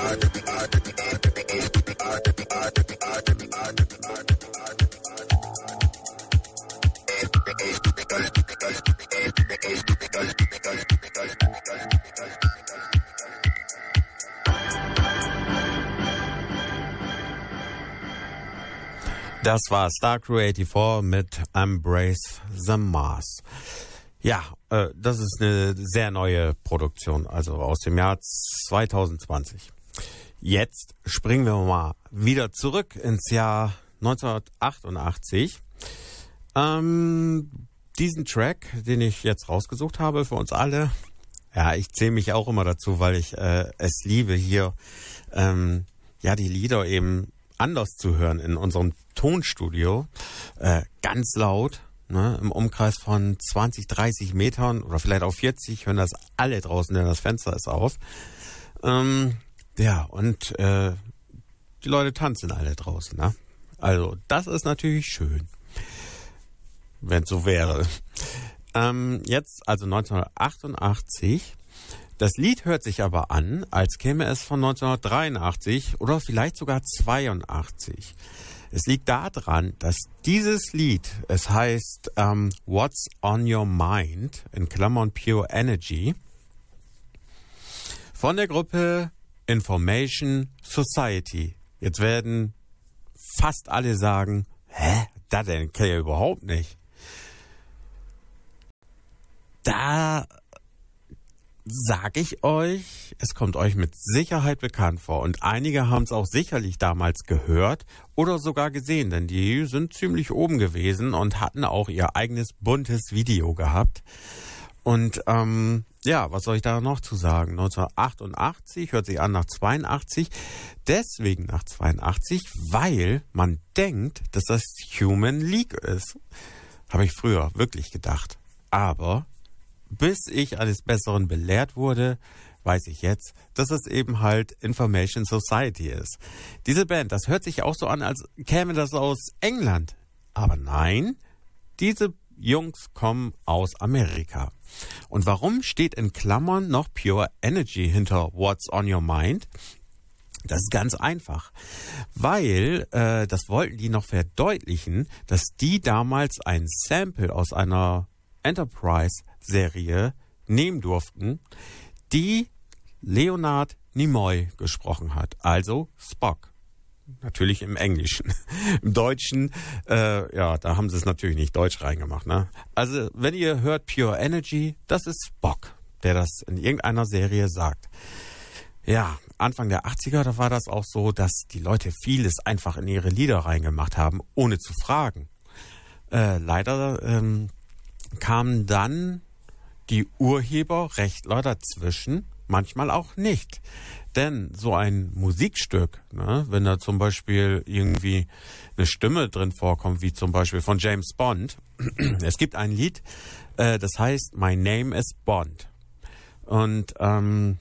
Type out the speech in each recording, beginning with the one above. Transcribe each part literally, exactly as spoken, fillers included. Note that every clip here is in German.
Das war Star Crew vierundachtzig mit Embrace the Mars. Ja, äh, das ist eine sehr neue Produktion, also aus dem Jahr zwanzig zwanzig. Jetzt springen wir mal wieder zurück ins Jahr neunzehnhundertachtundachtzig. Ähm, diesen Track, den ich jetzt rausgesucht habe für uns alle, ja, ich zähle mich auch immer dazu, weil ich äh, es liebe, hier ähm, ja die Lieder eben anders zu hören in unserem Tonstudio, äh, ganz laut, ne, im Umkreis von zwanzig, dreißig Metern oder vielleicht auch vierzig, hören das alle draußen, denn das Fenster ist auf. Ähm, ja, und äh, die Leute tanzen alle draußen, ne? Also das ist natürlich schön, wenn es so wäre. Ähm, jetzt also neunzehnhundertachtundachtzig. Das Lied hört sich aber an, als käme es von neunzehnhundertdreiundachtzig oder vielleicht sogar zweiundachtzig. Es liegt daran, dass dieses Lied, es heißt ähm, What's on Your Mind, in Klammern Pure Energy, von der Gruppe Information Society. Jetzt werden fast alle sagen, hä, das denn, kenn ich überhaupt nicht. Da sag ich euch, es kommt euch mit Sicherheit bekannt vor und einige haben es auch sicherlich damals gehört oder sogar gesehen, denn die sind ziemlich oben gewesen und hatten auch ihr eigenes buntes Video gehabt. Und ähm, ja, was soll ich da noch zu sagen? neunzehnhundertachtundachtzig hört sich an nach zweiundachtzig, deswegen nach zweiundachtzig, weil man denkt, dass das Human League ist. Habe ich früher wirklich gedacht. Aber bis ich eines Besseren belehrt wurde, weiß ich jetzt, dass es eben halt Information Society ist. Diese Band, das hört sich auch so an, als käme das aus England. Aber nein, diese Jungs kommen aus Amerika. Und warum steht in Klammern noch Pure Energy hinter What's on Your Mind? Das ist ganz einfach, weil, äh, das wollten die noch verdeutlichen, dass die damals ein Sample aus einer Enterprise-Serie nehmen durften, die Leonard Nimoy gesprochen hat, also Spock. Natürlich im Englischen. Im Deutschen, äh, ja, da haben sie es natürlich nicht deutsch reingemacht, ne? Also, wenn ihr hört Pure Energy, das ist Spock, der das in irgendeiner Serie sagt. Ja, Anfang der achtziger, da war das auch so, dass die Leute vieles einfach in ihre Lieder reingemacht haben, ohne zu fragen. Äh, leider, ähm, kamen dann die Urheberrechtler dazwischen, manchmal auch nicht. Denn so ein Musikstück, ne, wenn da zum Beispiel irgendwie eine Stimme drin vorkommt, wie zum Beispiel von James Bond, es gibt ein Lied, äh, das heißt My Name is Bond. Und ähm,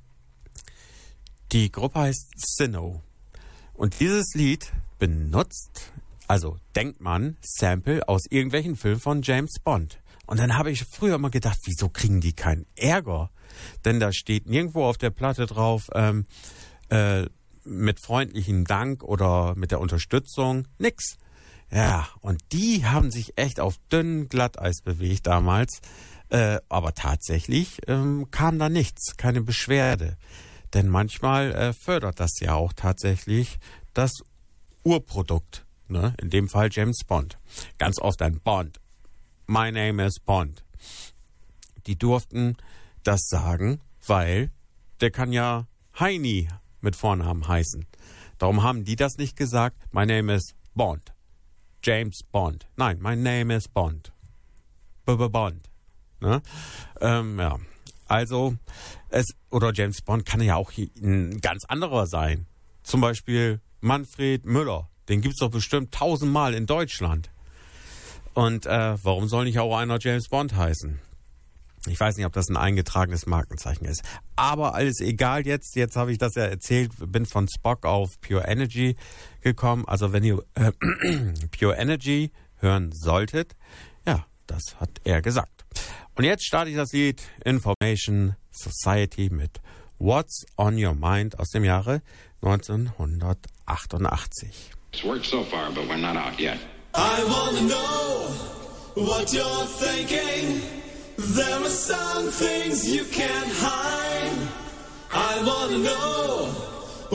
die Gruppe heißt Sinnoh. Und dieses Lied benutzt, also denkt man, Sample aus irgendwelchen Filmen von James Bond. Und dann habe ich früher immer gedacht, wieso kriegen die keinen Ärger? Denn da steht nirgendwo auf der Platte drauf, ähm, äh, mit freundlichem Dank oder mit der Unterstützung, nix. Ja, und die haben sich echt auf dünnem Glatteis bewegt damals. Äh, aber tatsächlich ähm, kam da nichts, keine Beschwerde. Denn manchmal äh, fördert das ja auch tatsächlich das Urprodukt. Ne? In dem Fall James Bond. Ganz oft ein Bond. My name is Bond. Die durften das sagen, weil der kann ja Heini mit Vornamen heißen. Darum haben die das nicht gesagt. My name is Bond. James Bond. Nein, my name is Bond. B-B-Bond. Ne? Ähm, ja. Also, es, oder James Bond kann ja auch ein ganz anderer sein. Zum Beispiel Manfred Müller. Den gibt's doch bestimmt tausendmal in Deutschland. Und äh, warum soll nicht auch einer James Bond heißen? Ich weiß nicht, ob das ein eingetragenes Markenzeichen ist. Aber alles egal jetzt. Jetzt habe ich das ja erzählt. Bin von Spock auf Pure Energy gekommen. Also wenn ihr äh, Pure Energy hören solltet, ja, das hat er gesagt. Und jetzt starte ich das Lied Information Society mit What's on Your Mind aus dem Jahre neunzehnhundertachtundachtzig. It's worked so far, but we're not out yet. I wanna know what you're thinking. There are some things you can't hide. I wanna know